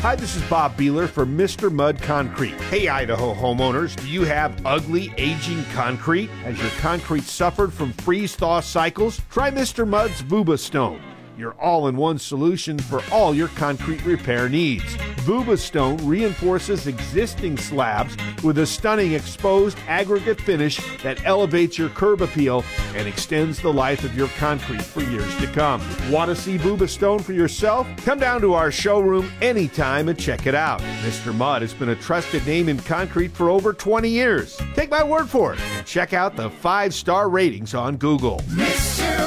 Hi, this is Bob Beeler for Mr. Mud Concrete. Hey, Idaho homeowners, do you have ugly, aging concrete? Has your concrete suffered from freeze-thaw cycles? Try Mr. Mud's Vubastone, your all-in-one solution for all your concrete repair needs. Vubastone reinforces existing slabs with a stunning exposed aggregate finish that elevates your curb appeal and extends the life of your concrete for years to come. Want to see Vubastone for yourself? Come down to our showroom anytime and check it out. Mr. Mud has been a trusted name in concrete for over 20 years. Take my word for it and check out the 5-star ratings on Google.